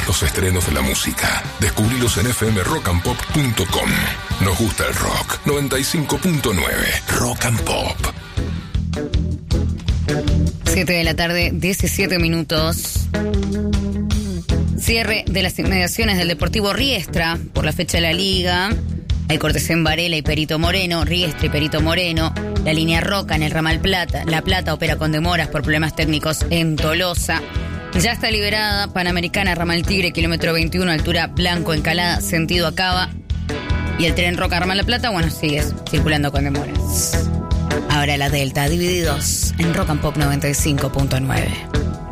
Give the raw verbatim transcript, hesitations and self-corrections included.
Los estrenos de la música. Descubrilos en f m rock and pop punto com. Nos gusta el rock. noventa y cinco punto nueve. Rock and Pop. siete de la tarde, diecisiete minutos. Cierre de las inmediaciones del Deportivo Riestra por la fecha de la Liga. Hay cortes en Varela y Perito Moreno, Riestra y Perito Moreno. La línea Roca en el ramal Plata. La Plata opera con demoras por problemas técnicos en Tolosa. Ya está liberada Panamericana, ramal Tigre, kilómetro veintiuno, altura Blanco, Encalada, sentido Acaba. Y el tren Roca, ramal La Plata, bueno, sigue circulando con demoras. Ahora la Delta, divididos en Rock and Pop noventa y cinco punto nueve.